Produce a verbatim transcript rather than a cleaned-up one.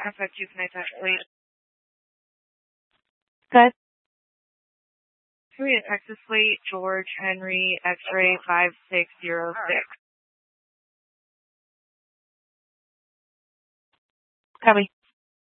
F F two, can I touch, please? Good. Three Texas Fleet, George Henry, X-ray five six zero six. Copy.